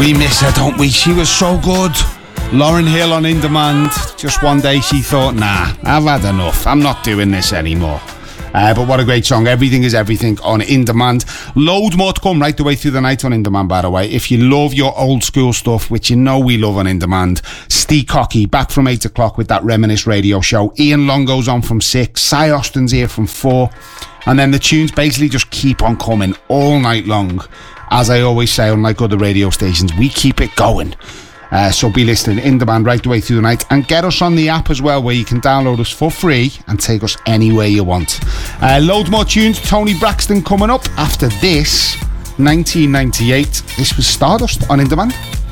We miss her, don't we? She was so good. Lauryn Hill on In Demand. Just one day she thought, nah, I've had enough. I'm not doing this anymore. But what a great song. Everything is Everything on In Demand. Loads more to come right the way through the night on In Demand, by the way. If you love your old school stuff, which you know we love on In Demand, Steve Cocky back from 8 o'clock with that Reminisce radio show. Ian Longo's on from 6. Cy Austin's here from 4. And then the tunes basically just keep on coming all night long. As I always say, unlike other radio stations, we keep it going. So be listening In Demand right the way through the night, and get us on the app as well, where you can download us for free and take us anywhere you want. Loads more tunes. Tony Braxton coming up after this. 1998. This was Stardust on In Demand.